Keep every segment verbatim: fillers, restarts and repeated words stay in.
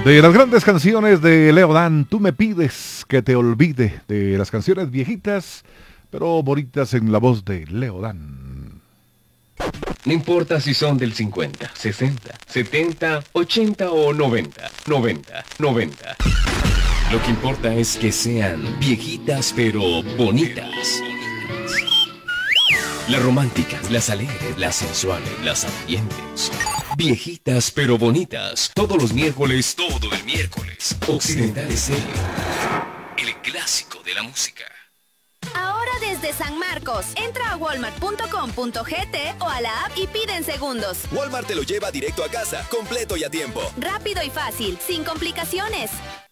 De las grandes canciones de Leo Dan, Tú me pides que te olvide, de las canciones viejitas, pero bonitas en la voz de Leo Dan. No importa si son del cincuenta, sesenta, setenta, ochenta o noventa, noventa, noventa. Lo que importa es que sean viejitas pero bonitas. Las románticas, las alegres, las sensuales, las ardientes. Viejitas pero bonitas. Todos los miércoles, todo el miércoles. Occidental Estéreo. El clásico de la música. Ahora desde San Marcos, entra a walmart punto com punto gt o a la app y pide en segundos. Walmart te lo lleva directo a casa, completo y a tiempo. Rápido y fácil, sin complicaciones.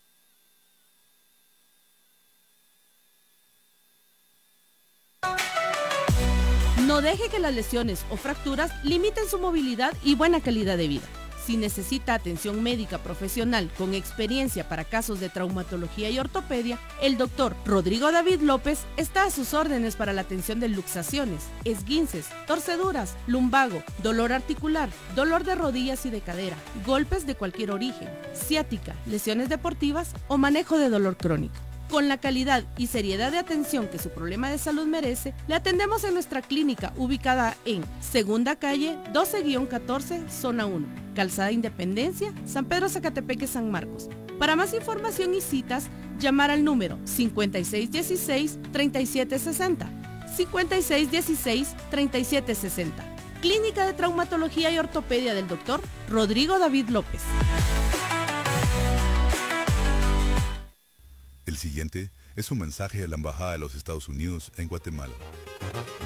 No deje que las lesiones o fracturas limiten su movilidad y buena calidad de vida. Si necesita atención médica profesional con experiencia para casos de traumatología y ortopedia, el doctor Rodrigo David López está a sus órdenes para la atención de luxaciones, esguinces, torceduras, lumbago, dolor articular, dolor de rodillas y de cadera, golpes de cualquier origen, ciática, lesiones deportivas o manejo de dolor crónico. Con la calidad y seriedad de atención que su problema de salud merece, le atendemos en nuestra clínica ubicada en Segunda Calle doce catorce, Zona uno, Calzada Independencia, San Pedro Zacatepeque, San Marcos. Para más información y citas, llamar al número cincuenta y seis dieciséis, treinta y siete sesenta, cincuenta y seis dieciséis, treinta y siete sesenta. Clínica de Traumatología y Ortopedia del doctor Rodrigo David López. El siguiente es un mensaje de la Embajada de los Estados Unidos en Guatemala.